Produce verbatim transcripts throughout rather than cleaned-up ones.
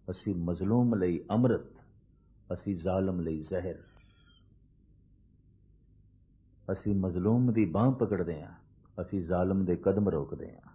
असी मजलूम लई अमृत, असी जालम लई जहर। असी मजलूम दी बांह पकड़ते हैं, असी जालम दे कदम रोकते हैं।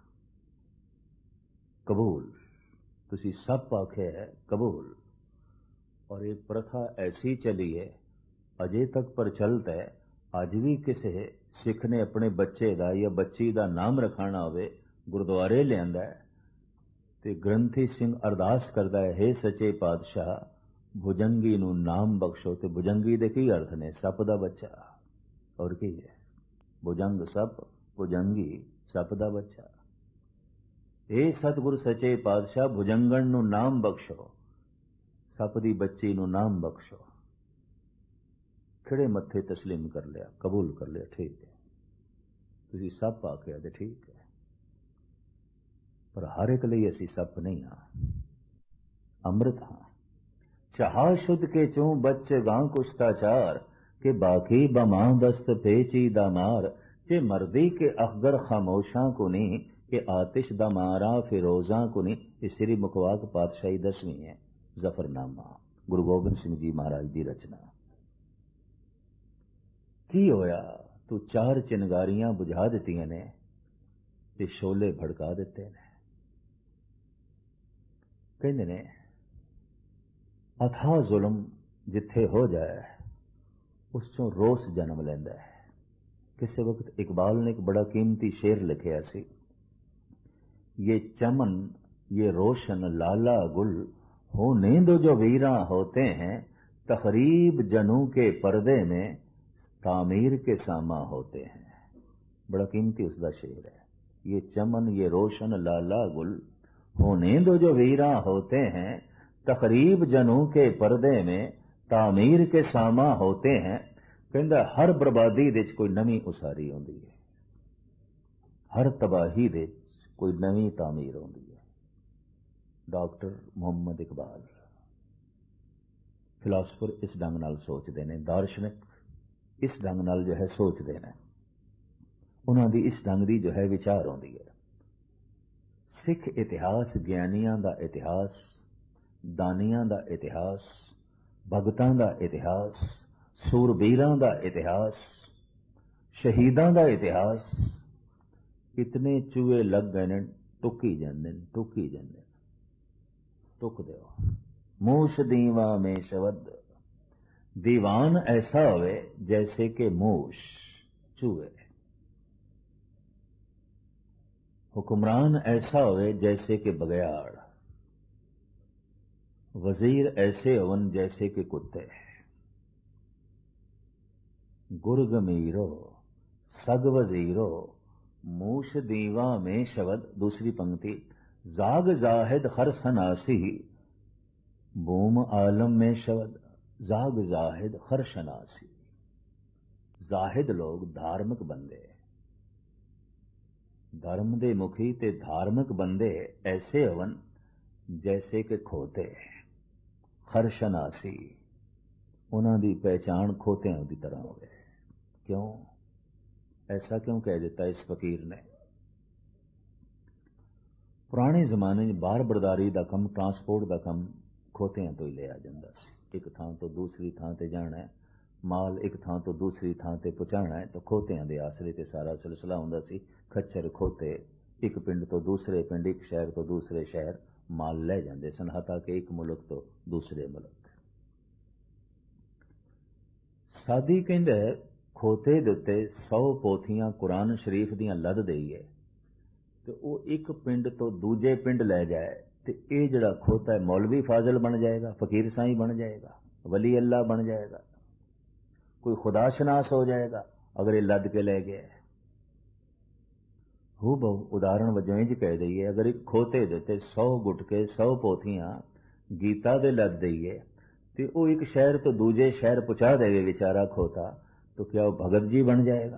कबूल, तुसी सब आखे है कबूल। और एक प्रथा ऐसी चली है अजे तक प्रचलित है। अज भी किसी सिख ने अपने बच्चे का या बच्ची का नाम रखाना होवे, गुरुद्वारे लियांदा है ते ग्रंथी सिंह अरदास करता है, हे सच्चे पातशाह भुजंगी नू नाम बख्शो। ते भुजंगी दे की अर्थ ने? सप दा बच्चा। और की है? भुजंग सप, भुजंगी सप दा बच्चा। हे सतगुरु सच्चे पातशाह भुजंगन नू नाम बख्शो, सप दी बच्ची नू नाम बख्शो। खिड़े मत्थे तस्लीम कर लिया, कबूल कर लिया, ठीक है तुसी सप आखिया ते ठीक है। पर हर एक लिए असी सप नहीं हाँ, अमृत हाँ। चाह शुद्ध के चूं बच्च गां कुश्ताचार, के बाकी बमा दस्त पेची दामार। चे मर्दी के अखगर खामोशां को नहीं, के आतिश दमारा फिरोजा को नहीं। ये श्री मुखवाक पातशाही दसवीं है, जफरनामा, गुरु गोबिंद सिंह जी महाराज की रचना। की होया? तू चार चिनगारियां बुझा दित्तियां ने ते शोले भड़का दिते ने। कहंदे ने अथा जुल्म जिथे हो जाए उस चों रोस जन्म लैंदा है। किसी वक्त इकबाल ने एक बड़ा कीमती शेर लिखिया सी, ये चमन ये रोशन लाला गुल होने दो जो वीरा होते हैं, तकरीब जनू के पर्दे में तामीर के सामा होते हैं। बड़ा कीमती उसका शेर है। ये चमन ये रोशन लाला गुल होने दो जो वीरा होते हैं, तकरीब जनू के पर्दे में तामीर के सामा होते हैं। कहंदा हर बर्बादी दे कोई नवी उसारी होंदी है, हर तबाही दे कोई नवी तामीर होंदी है। डॉक्टर मोहम्मद इकबाल फिलासफर इस ढंग नाल सोचते हैं, दार्शनिक इस ढंग नाल जो है सोचते हैं, उन्हां दी इस ढंग दी जो है विचार होंदी है। सिख इतिहास ज्ञानियां दा इतिहास, दानियां दा इतिहास, भगतां दा इतिहास, सूरबीरां दा इतिहास, शहीदां दा इतिहास। इतने चूहे लग गए ने, टुकी जांदे ने, टुकी जांदे ने। टुक दिओ मूश दीवा में शबद, दीवान ऐसा होवे जैसे कि मूश चूहे, हुक्मरान ऐसा होवे जैसे कि बगयाड़, वजीर ऐसे होवन जैसे कि कुत्ते। गुरगमीरो सग वजीरो मूश दीवा में शबद। दूसरी पंक्ति, जाग जाहिद हर सनासी बूम आलम में शबद। जाग जाहिद हर शनासी, जाहिद लोग धार्मिक बंदे, धर्म दे मुखी ते धार्मिक बंदे ऐसे हवन जैसे कि खोते। खरशनासी, उन्हां दी पहचान खोतियां दी तरह होवे। क्यों? ऐसा क्यों कह देता इस फकीर ने? पुराने जमाने में बार बरदारी का कम, ट्रांसपोर्ट का कम खोतियां तो ही लिया जाता सी। एक थां तो दूसरी थां ते जाना है, माल एक थां तो दूसरी थां ते पहुंचाना है, तो खोतियां दे आसरे ते सारा सिलसिला हुंदा सी। खच्चर खोते एक पिंड तो दूसरे पिंड, एक शहर तो दूसरे शहर माल ले जाते सन, हता कि एक मुल्क तो दूसरे मुल्क। सादी कहंदा खोते दे उत्ते सौ पोथियां कुरान शरीफ दियां लद देईए ते वो एक पिंड तो दूजे पिंड ले जाए, ते ये जिहड़ा खोता है मौलवी फाजिल बन जाएगा, फकीर साईं बन जाएगा, वली अल्लाह बन जाएगा, कोई खुदाशनास हो जाएगा अगर ये लद के ले गया। हूँ बहु उदाहरण वजों इंज कह दईए, अगर एक खोते देते सौ गुटके सौ पोथियां गीता दे लद दईए तो वो एक शहर तो दूजे शहर पहुंचा देवे बेचारा खोता, तो क्या वो भगत जी बन जाएगा?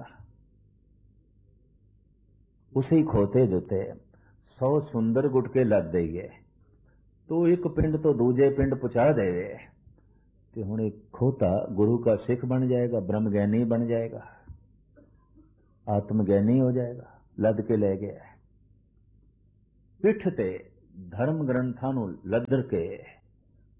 उसी खोते देते सौ सुंदर गुटके लद दईए तो एक पिंड तो दूजे पिंड पहुंचा देवे, तो हुण एक खोता गुरु का सिख बन जाएगा, ब्रह्मज्ञानी बन जाएगा, आत्मज्ञानी हो जाएगा। लद के ले गया पिठ ते धर्म ग्रंथां नूं लदर के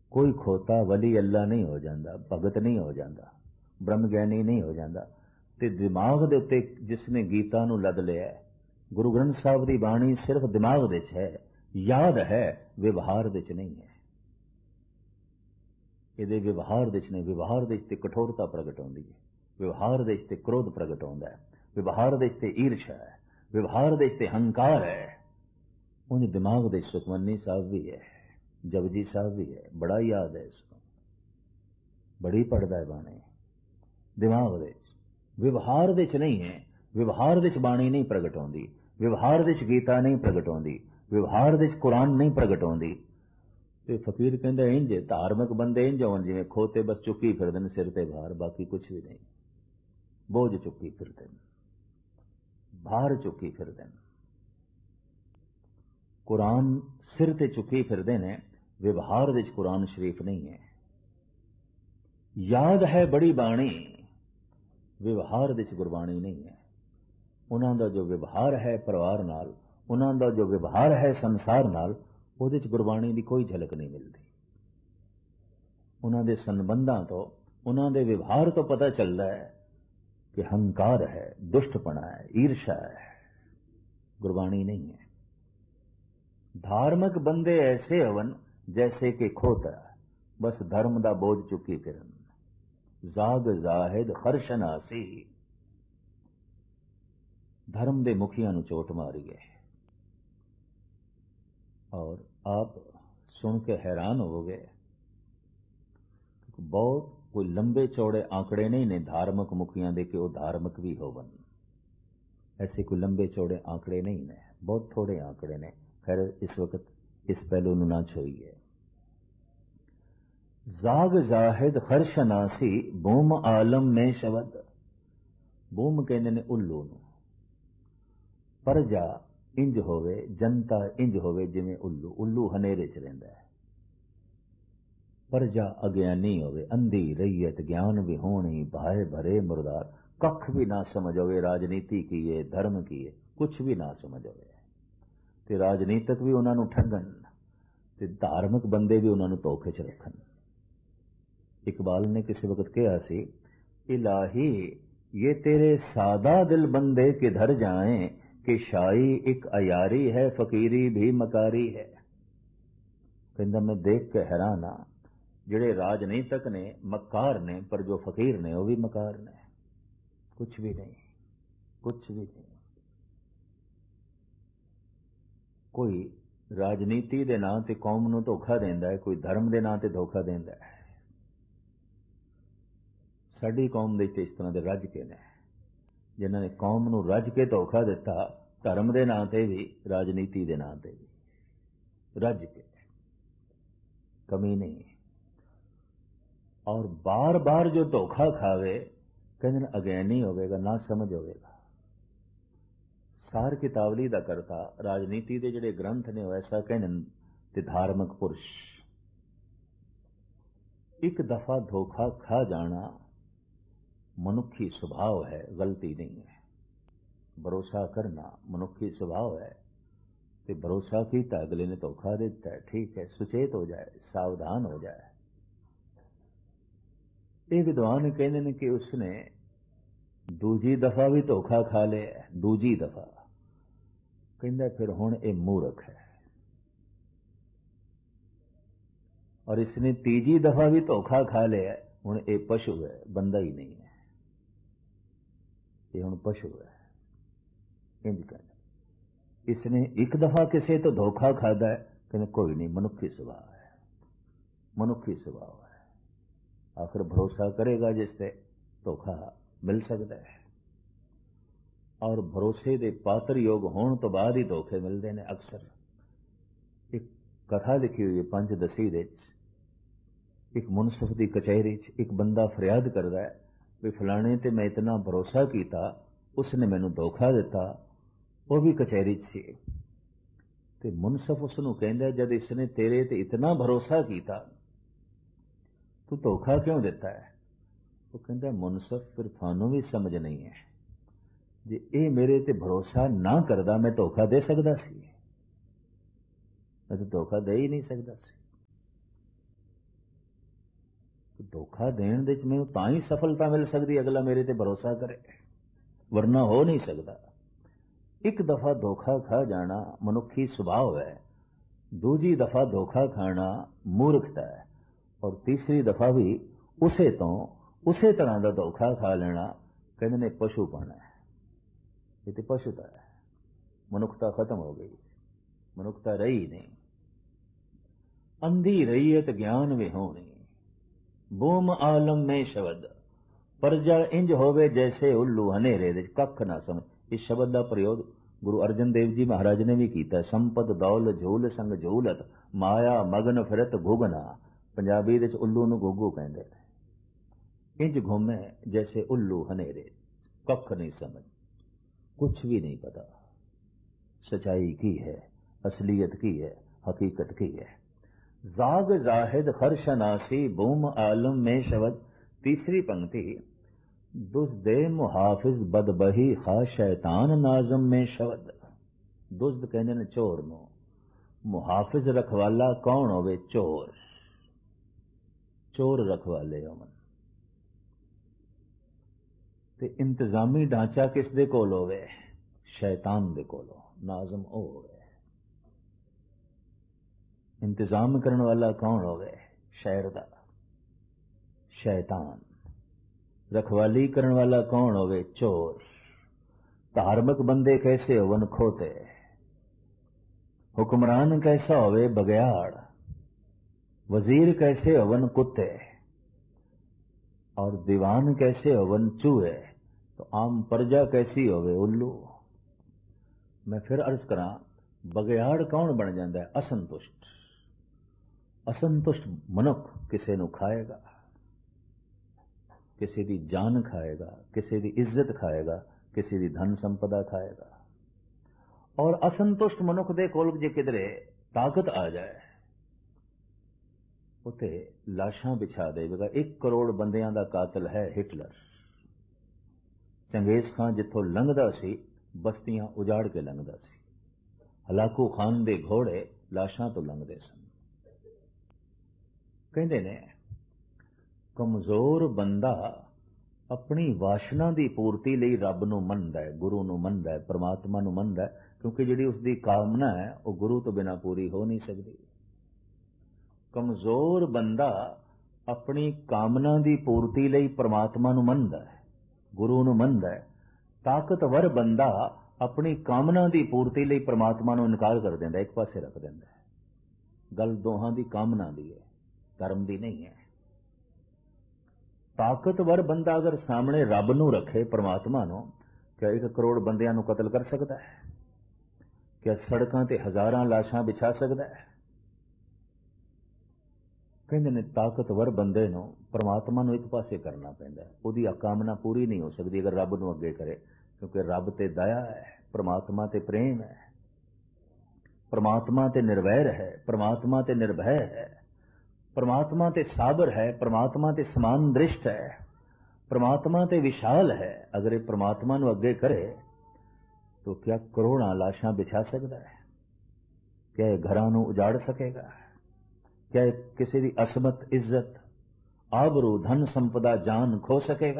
कोई खोता वली अल्लाह नहीं हो जाता, भगत नहीं हो जाता, ब्रह्म ज्ञानी नहीं हो जाता। ते दिमाग दे उत्ते जिसने गीता नूं लद लिया, गुरु ग्रंथ साहब की बाणी सिर्फ दिमाग दे च है, याद है, व्यवहार दे च नहीं है। ये व्यवहार दे च नहीं, व्यवहार दे च कठोरता प्रगट होती है, व्यवहार दे च क्रोध प्रगट होता है, व्यवहार दे च ईर्षा है, व्यवहार दे च हंकार है। उन दिमाग दे सुखमनी साहब भी है, जपजी साहब भी है, बड़ा याद है इसको, बड़ी पढ़दा है बाणी दिमाग दे च, व्यवहार दे च नहीं है। व्यवहार दे च बाणी नहीं प्रगट होती, व्यवहार दे च गीता नहीं प्रगट होती, व्यवहार दे च कुरान नहीं प्रगट होती। ते फकीर कहंदा इंज धार्मिक बंदे इंज होण जिवें खोते बस चुक्की फिरदे ने सिर ते भार, बाकी कुछ भी नहीं, बोझ चुक्की फिरदे ने, भार चुक्की फिरदे ने, कुरान सिर ते चुक्की फिरदे ने, व्यवहार दे च कुरान शरीफ नहीं है। याद है बड़ी बाणी, व्यवहार दे च गुरबाणी नहीं है। उन्हां दा जो व्यवहार है परिवार नाल, उन्हां दा जो व्यवहार है संसार नाल, ਉਹਦੇ ਚ ਗੁਰਬਾਣੀ ਦੀ ਕੋਈ ਝਲਕ ਨਹੀਂ ਮਿਲਦੀ। ਉਹਨਾਂ ਦੇ ਸੰਬੰਧਾਂ ਤੋਂ, ਉਹਨਾਂ ਦੇ ਵਿਵਹਾਰ ਤੋਂ ਪਤਾ ਚੱਲਦਾ ਹੈ ਕਿ ਹੰਕਾਰ ਹੈ, ਦੁਸ਼ਟਪਣਾ ਹੈ, ਈਰਸ਼ਾ ਹੈ, ਗੁਰਬਾਣੀ ਨਹੀਂ ਹੈ। धार्मिक बंदे ऐसे हवन जैसे कि खोता, बस धर्म दा बोझ चुकी फिरन, जाग जाहिद खरशनासी, धर्म दे मुखिया नूं चोट मारी गए। और आप सुन के हैरान होगे, बहुत कोई लंबे चौड़े आंकड़े नहीं ने धार्मिक मुखिया दे कि वो धार्मिक भी होवन, ऐसे कोई लंबे चौड़े आंकड़े नहीं ने, बहुत थोड़े आंकड़े ने। खैर इस वक्त इस पहलू नूं ना छोइए। जाग जाहिद खरशनासी बूम आलम में शबद, बूम कहने ने उल्लू नूं, प्रजा इंज होवे, जनता इंज होवे जिवें उल्लू, उल्लू हनेरे च रहिंदा है, प्रजा अज्ञानी होवे, अंधी रैयत ज्ञान विहोणी, भाए भरे मुरदार, कख भी ना समझ होवे, राजनीति की है, धर्म की है, कुछ भी ना समझ होवे, ते राजनीतिक भी उन्हां नूं ठगन, ते धार्मिक बंदे भी उन्हां नूं धोखे च रखन। इकबाल ने किसी वक्त कहा सी, इलाही ये तेरे सादा दिल बंदे किधर जाएं, कि शाही एक अयारी है, फकीरी भी मकारी है। कहंदा मैं देख के हैरान हाँ, जिहड़े राजनीतिक ने मकार ने, पर जो फकीर ने वो भी मकार ने, कुछ भी नहीं, कुछ भी नहीं। कोई राजनीति दे नां ते कौम नूं धोखा देंदा है, कोई धर्म दे नां ते धोखा देंदा है। साडी कौम दे इस तरह दे रज के ने, जिन्हां ने कौम नूं रज के धोखा दिता, धर्म दे नां ते भी, राजनीति दे नां ते भी रज के, कमी नहीं। और बार बार जो धोखा खावे, कहंदे अज्ञानी होवेगा, ना समझ होवेगा। सार कितावली दा करता, राजनीति दे जिहड़े ग्रंथ ने ऐसा कहने ते धार्मिक पुरुष, एक दफा धोखा खा जाना मनुखी स्वभाव है, गलती नहीं है। भरोसा करना मनुखी स्वभाव है, ते भरोसा कीता, अगले ने धोखा दिता है, ठीक है, सुचेत हो जाए, सावधान हो जाए। ये विद्वान कहते हैं कि उसने दूजी दफा भी धोखा खा लिया, दूजी दफा कहंदा फिर हुण ये मूर्ख है, और इसने तीजी दफा भी धोखा खा लिया, हुण ये पशु है, बंदा ही नहीं है, ये हुण पशु है। इंज कहंदा इसने एक दफा किसी तो धोखा खादा है, कहंदा कोई नहीं, मनुखी स्वभाव है, मनुखी स्वभाव है, आखिर भरोसा करेगा जिससे धोखा मिल सकता है। और भरोसे दे पात्र योग होने तो बाद ही धोखे मिलते हैं। अक्सर एक कथा लिखी हुई है पंच दसी दे, एक मुनसिफ की कचहरी एक बंदा फरियाद करता है भी फलाने ते मैं इतना भरोसा किया, उसने मैनू धोखा दिता, वो भी कचहरी सी। ते मुनसिफ उसनू कहंदा जब इसने तेरे ते इतना भरोसा किया, तू धोखा क्यों दिता है? वो कहंदा मुनसिफ फिर थानू भी समझ नहीं है, जे ये मेरे ते भरोसा ना करदा मैं धोखा दे सकदा सी? मैं तो धोखा दे ही नहीं सकदा सी। धोखा देने दे मैं तां ही सफलता मिल सकती, अगला मेरे ते भरोसा करे, वरना हो नहीं सकता। एक दफा धोखा खा जाना मनुखी स्वभाव है, दूजी दफा धोखा खाना मूर्खता है, और तीसरी दफा भी उसे तो उसे तरह का धोखा खा लेना कहते ने पशुपन है। ये तो पशुता है, मनुखता खत्म हो गई, मनुखता रही नहीं। अंधी रहीयत ज्ञान विहोनी, बूम आलम में शब्द परजा इंज होवे जैसे उल्लू हनेरे दे कख ना समझ। इस शब्द का प्रयोग गुरु अर्जन देव जी महाराज ने भी किया। संपत दौल झूल संग झूलत, माया मगन फिरत घुगना। पंजाबी दे उल्लू नूं गुगू कहंदे ने। इंज घूमे जैसे उल्लू हनेरे, कख नहीं समझ, कुछ भी नहीं पता सच्चाई की है, असलियत की है, हकीकत की है। जाग जाहिद खरशनासी, बूम आलम में शब्द। तीसरी पंक्ति, दुज़्दे मुहाफिज बदबही खा शैतान नाजम में शब्द। दुज़्द कहते ने चोर नो, मुहाफिज रखवाला कौन होवे? चोर। चोर रखवाले होवन ते इंतजामी ढांचा किस दे कोल होवे? शैतान दे कोल। नाजम ओ होवे। इंतजाम करने वाला कौन होवे? शहर दा शैतान। रखवाली करने वाला कौन होवे? चोर। धार्मिक बंदे कैसे होवन? खोते। हुक्मरान कैसा होवे? बगयाड़। वजीर कैसे होवन? कुत्ते। और दीवान कैसे होवन? चूहे। तो आम प्रजा कैसी होवे? उल्लू। मैं फिर अर्ज करा, बगयाड़ कौन बन जाता है? असंतुष्ट। असंतुष्ट मनुख किसी नू खाएगा, किसी की जान खाएगा, किसी की इज्जत खाएगा, किसी की धन संपदा खाएगा। और असंतुष्ट मनुख दे कोल जे किधरे ताकत आ जाए, उते लाशां बिछा देगा। एक करोड़ बंदियां दा कातिल है हिटलर। चंगेज खान जिथों लंघदा सी, बस्तियां उजाड़ के लंघदा सी। हलाकू खान दे घोड़े लाशां तो लंघदे सन। कहते ने कमजोर बंदा अपनी वासना की पूर्ति लई रब नूं मनदा है, गुरु नूं मनदा है, परमात्मा नूं मनदा है, क्योंकि जिहड़ी उसकी कामना है वह गुरु तो बिना पूरी हो नहीं सकती। कमजोर बंदा अपनी कामना की पूर्ति लई परमात्मा नूं मनदा है, गुरु नूं मनदा है। ताकतवर बंदा अपनी कामना की पूर्ति लई परमात्मा नूं इनकार कर देंदा, एक पासे रख देंदा है। गल दोहां दी कामना दी है, धर्म दी नहीं है। ताकतवर बंदा अगर सामने रब नूं रखे, परमात्मा नूं, क्या एक करोड़ बंदियां नूं कतल कर सकता है? क्या सड़कां ते हजारां लाशां बिछा सकता है? कहंदे ने ताकतवर बंदे नूं परमात्मा नूं एक पासे करना पैंदा है। उहदी कामना पूरी नहीं हो सकती अगर रब नूं अगे करे, क्योंकि रब ते दया है, परमात्मा ते प्रेम है, परमात्मा ते निर्वैर है, परमात्मा ते निर्भय है, परमात्मा ते साबर है, परमात्मा ते समान दृष्ट है, परमात्मा ते विशाल है। अगर ये परमात्मा नूं अगे करे तो क्या करोड़ां लाशां बिछा सकता है? क्या ये घरां नूं उजाड़ सकेगा? क्या ये किसी की असमत इज्जत, आबरू, धन संपदा, जान खो सकेगा?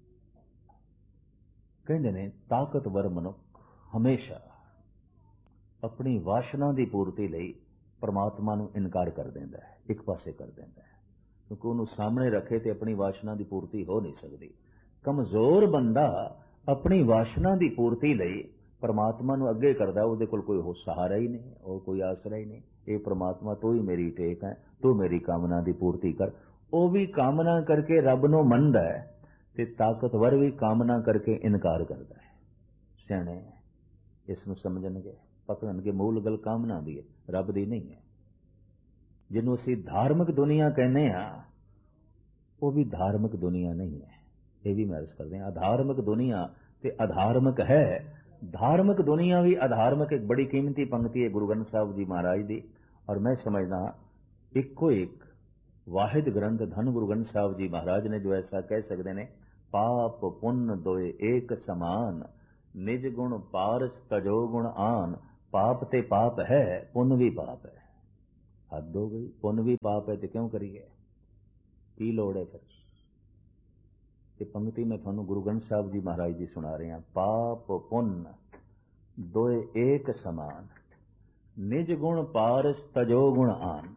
कहंदे ने ताकतवर मनुख हमेशा अपनी वासना की पूर्ति लई परमात्मा नूं इनकार कर देंदा है, एक पासे कर देंदा है, क्योंकि उन्होंने सामने रखे तो अपनी वासना की पूर्ति हो नहीं सकती। कमजोर बंदा अपनी वासना की पूर्ति लई परमात्मा नूं अगे करदा, उहदे कोल कोई हो सहारा ही नहीं और कोई आसरा ही नहीं। ये परमात्मा तू ही मेरी टेक है, तू मेरी कामना की पूर्ति कर। वो भी कामना करके रब नूं मनदा है ते ताकतवर भी कामना करके इनकार करता है। सियाणे इसनूं समझणगे, पकड़नगे मूल गल कामना दी है, रब दी नहीं है। जिन्हों असीं धार्मिक दुनिया कहने हाँ, वो भी धार्मिक दुनिया नहीं है। ये भी मैं अर्ज करते हैं, अधार्मिक दुनिया ते अधार्मिक है। धार्मिक दुनिया भी अधार्मिक। एक बड़ी कीमती पंक्ति है गुरु ग्रंथ साहब जी महाराज दी, और मैं समझना इको एक वाहिद ग्रंथ धन गुरु ग्रंथ साहब जी महाराज ने जो ऐसा कह सकते हैं, पाप पुण्य दोए एक समान, निज गुण पारस तजो गुण आन। पाप ते पाप है, पुण्य भी पाप है। हद हो गई, पुण्य भी पाप है तो क्यों करिए? की लोड़ है फिर? ये पंक्ति मैं थानू गुरु ग्रंथ साहब जी महाराज जी सुना रहे हैं। पाप पुण्य दोए एक समान, निज गुण पारस तजो गुण आन।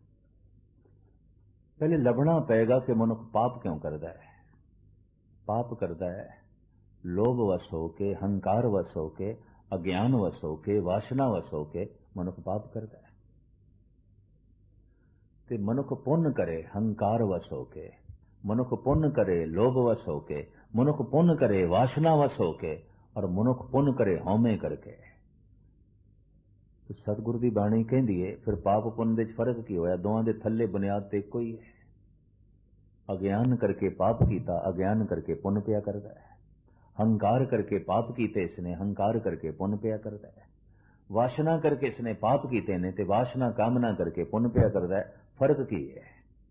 पहले लभना पेगा कि मनुख पाप क्यों करता है। पाप करता है लोभ वश होके, हंकार वश होके, अज्ञान वश होके, वासना वश होके मनुख पाप करता है। ते मनुख पुण्य करे हंकार वश होके, मनुख पुण्य करे लोभ वश होके, मनुख पुण्य करे वासना वश होके, और मनुख पुण्य करे हौमे करके। तो सतगुरु की बाणी कहती है फिर पाप पुण्य दे फर्क की होया? दोवां दे थल्ले बुनियाद ते इक्को ही है। अज्ञान करके पाप कीता, अज्ञान करके पुण्य पिया करता है। हंकार करके पाप कीते इसने, हंकार करके पुण्य पिया करता है। वासना करके इसने पाप कीते ने ते वासना कामना करके पुण्य पिया करता है। फर्क की है?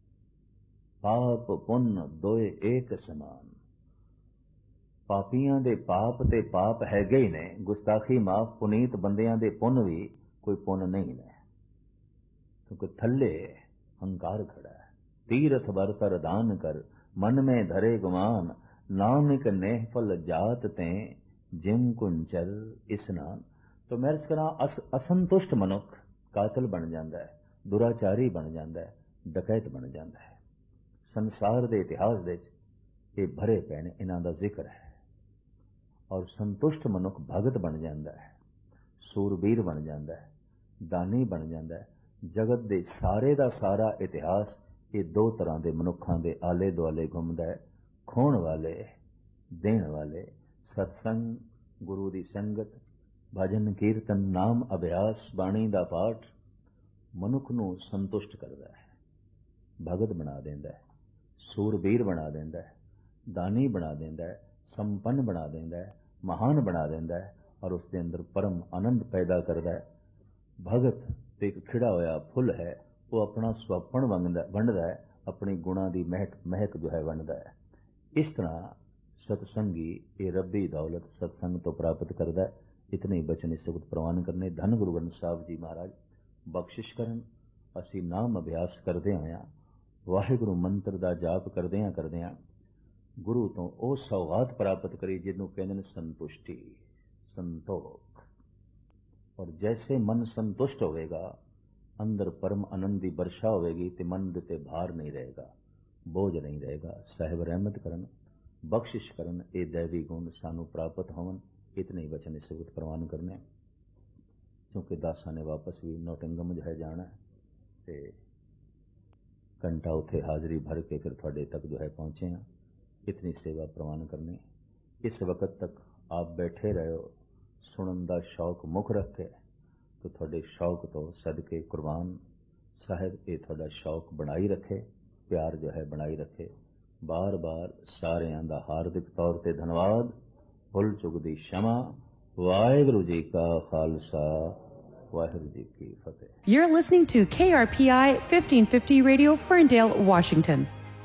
पाप पुण्य दोए एक समान। पापियां दे पाप ते पाप हैगे ही ने, गुस्ताखी माफ, पुनीत बंदियां दे पुण्य भी कोई पुण्य नहीं ने, क्योंकि थल्ले हंकार खड़ा है। तीरथ बरतर दान कर, मन में धरे गुमान, नानक नेह फल जात ते जिम कुंचल स्नान। तो मैं इस तरह अस, असंतुष्ट मनुख कातल बन जाता है, दुराचारी बन जाता है, डकैत बन जाता है। संसार के इतिहास दे ये भरे पे ने, इन्हां दा जिक्र है। और संतुष्ट मनुख भगत बन जाता है, सूरबीर बन जाता है, दानी बन जाता है। जगत दे सारे दा सारा इतिहास ये दो तरह के मनुखों के आले दुआले घूमता है। खोण वाले, देण वाले। सत्संग, गुरु की संगत, भजन कीर्तन, नाम अभ्यास, बाणी का पाठ मनुख नूं संतुष्ट करता है, भगत बना देंदा है, सूरबीर बना देंदा है, दानी बना देंदा है, संपन्न बना देंदा है, महान बना देंदा है, और उसके अंदर परम आनंद पैदा करता है। भगत ते एक खिड़ा होया फुल है, वो अपना स्वपन वंडदा है, अपनी गुणा की महक महक जो है वंडदा है। इस तरह सत्संगी ये रब्बी दौलत सत्संग तो प्राप्त करता है। इतने ही बचन इस वक्त प्रवान करने। धन गुरु ग्रंथ साहब जी महाराज बख्शिश करन। असी नाम अभ्यास करदे होया वाहिगुरु मंत्र का जाप करदियां करदियां गुरु तो वो सौगात प्राप्त करी जिन्हों कहते हैं संतुष्टि, संतोख। और जैसे मन संतुष्ट होगा, अंदर परम आनंद की वर्षा होगी, तो मन दे भार नहीं रहेगा, बोझ नहीं रहेगा। साहिब रहमत करन, बख्शिश करन, ये दैवी गुण सानू प्राप्त होवन। इतने ही वचन इस वक्त प्रवान करने, क्योंकि दासा ने वापस भी नोटिंगम जो है जाना है, तो घंटा उत्थे हाजरी भर के फिर थोड़े तक जो है पहुंचे हैं। इतनी सेवा प्रवान करनी। इस वक्त तक आप बैठे रहो, सुनन का शौक मुख रखे, तो थोड़े शौक तो सदके कुर्बान साहिब ये थोड़ा शौक बनाई रखे, प्यार जो है बनाई रखे। बार बार सारियां दा हार्दिक तौर पर धन्यवाद। भुल चुक दी क्षमा। वाहिगुरू जी का खालसा, वाहिगुरू जी की फतेह। You're listening to K R P I fifteen fifty Radio, Ferndale, Washington.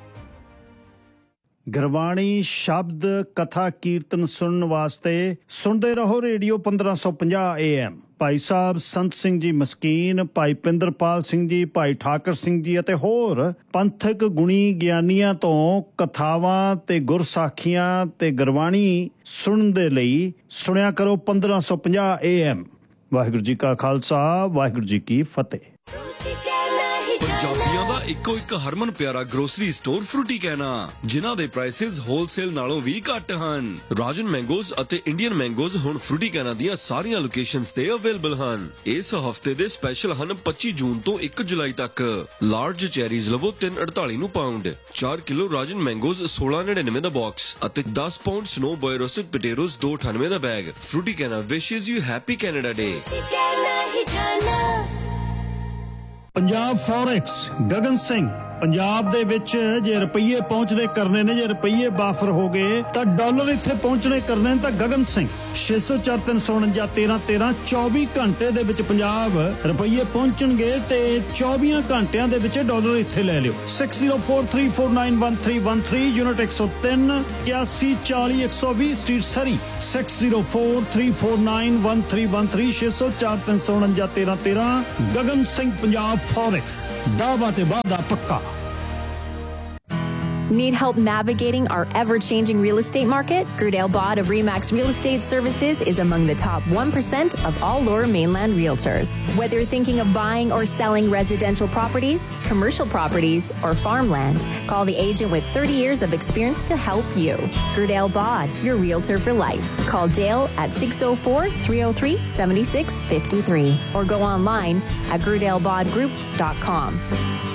Gurbani ਸ਼ਬਦ ਕਥਾ ਕੀਰਤਨ ਸੁਣਨ ਵਾਸਤੇ ਸੁਣਦੇ ਰਹੋ ਰੇਡੀਓ ਪੰਦਰਾਂ ਸੌ ਪੰਜਾਹ ਏ ਐਮ। ਭਾਈ ਸਾਹਿਬ ਸੰਤ ਸਿੰਘ ਜੀ ਮਸਕੀਨ, ਭਾਈ ਪਿੰਦਰਪਾਲ ਸਿੰਘ ਜੀ, ਭਾਈ ਠਾਕਰ ਸਿੰਘ ਜੀ ਅਤੇ ਹੋਰ ਪੰਥਕ ਗੁਣੀ ਗਿਆਨੀਆਂ ਤੋਂ ਕਥਾਵਾਂ ਤੇ ਗੁਰਸਾਖੀਆਂ ਤੇ ਗੁਰਬਾਣੀ ਸੁਣਨ ਦੇ ਲਈ ਸੁਣਿਆ ਕਰੋ ਪੰਦਰਾਂ ਸੌ ਪੰਜਾਹ ਏ ਐਮ। ਵਾਹਿਗੁਰੂ ਜੀ ਕਾ ਖਾਲਸਾ, ਵਾਹਿਗੁਰੂ ਜੀ ਕੀ ਫਤਿਹ। ਪੰਜਾਬੀਆਂ ਦਾ ਇੱਕੋ ਇੱਕ ਹਰਮਨ ਪਿਆਰਾ ਗਰੋਸਰੀ ਸਟੋਰ ਫਰੂਟੀ ਕਹਿਣਾ, ਜਿਨ੍ਹਾਂ ਦੇ ਪ੍ਰਾਈਸਿਸ ਹੋਲਸੇਲ ਨਾਲੋਂ ਵੀ ਘੱਟ ਹਨ। ਰਾਜਨ ਮੈਂਗੋਜ਼ ਅਤੇ ਇੰਡੀਅਨ ਮੈਂਗੋਜ਼ ਹੁਣ ਫਰੂਟੀ ਕਹਿਣਾ ਦੀਆਂ ਸਾਰੀਆਂ ਲੋਕੇਸ਼ਨਸ ਤੇ ਅਵੇਲੇਬਲ ਹਨ। ਇਸ ਹਫਤੇ ਦੇ ਸਪੈਸ਼ਲ ਹਨ ਪੱਚੀ ਜੂਨ ਤੋਂ ਇੱਕ ਜੁਲਾਈ ਤੱਕ। ਲਾਰਜ ਚੈਰੀਜ਼ ਲਵੋ ਤਿੰਨ ਅੜਤਾਲੀ ਨੂੰ ਪਾਉਂਡ, ਚਾਰ ਕਿਲੋ ਰਾਜਨ ਮੈਂਗੋਜ਼ ਸੋਲਾਂ ਨੜਿਨਵੇਂ ਦਾ ਬਾਕਸ ਅਤੇ ਦਸ pound snow boy roasted potatoes ਦੋ ਅਠਾਨਵੇਂ ਦਾ ਬੈਗ। ਫਰੂਟੀ ਕਹਿਣਾ ਵਿਸ਼ੇਜ਼ you happy Canada day. Punjab forex, Gagan Singh. Punjab ਦੇ ਵਿੱਚ ਜੇ ਰੁਪਈਏ ਪਹੁੰਚਦੇ ਕਰਨੇ ਨੇ, ਜੇ ਰੁਪਈਏ ਬਾਫਰ ਹੋ ਗਏ ਤਾਂ ਡਾਲਰ ਇੱਥੇ ਪਹੁੰਚਣੇ ਕਰਨੇ ਨੇ ਤਾਂ ਗਗਨ ਸਿੰਘ ਛੇ ਸੌ ਚਾਰ ਤਿੰਨ ਸੌ ਉਣੰਜਾ ਤੇਰਾਂ ਤੇਰਾਂ ਚੌਵੀ ਘੰਟੇ ਦੇ ਵਿੱਚ ਪੰਜਾਬ ਰੁਪਈਏ ਪਹੁੰਚਣਗੇ ਤੇ ਚੌਵੀ ਘੰਟਿਆਂ ਦੇ ਵਿੱਚ ਡਾਲਰ ਇੱਥੇ ਲੈ ਲਿਓ। Six zero four three four nine one three one three unit ਇੱਕ ਸੌ ਤਿੰਨ ਇਕਿਆਸੀ ਚਾਲੀ ਇੱਕ ਸੌ ਵੀਹ ਸਟਰੀਟ ਸਰੀ। Six zero four three four nine one three one three ਛੇ ਸੌ ਚਾਰ ਤਿੰਨ ਸੌ ਉਣੰਜਾ ਤੇਰਾਂ ਤੇਰਾਂ। ਗਗਨ ਸਿੰਘ ਪੰਜਾਬ ਫੋਰੈਕਸ, ਦਾਅਵਾ ਤੇ ਵਾਅਦਾ ਪੱਕਾ। Need help navigating our ever-changing real estate market? Gerdale Bod of Remax Real Estate Services is among the top one percent of all Lower Mainland realtors. Whether you're thinking of buying or selling residential properties, commercial properties, or farmland, call the agent with thirty years of experience to help you. Gerdale Bod, your realtor for life. Call Dale at six oh four, three oh three, seven six five three or go online at gerdale bod group dot com.